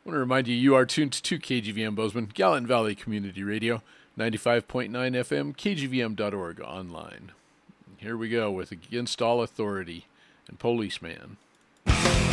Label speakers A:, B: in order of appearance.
A: I want to remind you, you are tuned to KGVM Bozeman, Gallant Valley Community Radio, 95.9 FM, kgvm.org online. Here we go with Against All Authority and Policeman.